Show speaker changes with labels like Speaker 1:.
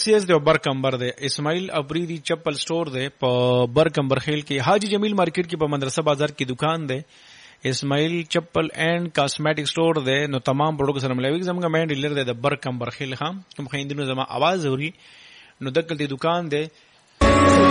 Speaker 1: LCS دی برکمبر دی اسماعیل افریدی چپل سٹور دی په برکمبر خیل کې حاجی جمیل مارکیټ کې په مدرسه بازار کې دکان دی اسماعیل چپل اینڈ کاسمیټک سٹور دی نو تمام پروډکټ سره ملوي زموږ مین ډیلر دی د برکمبر خیل خام کوم خیندونو زما आवाज اوري نو دکل دی دکان دی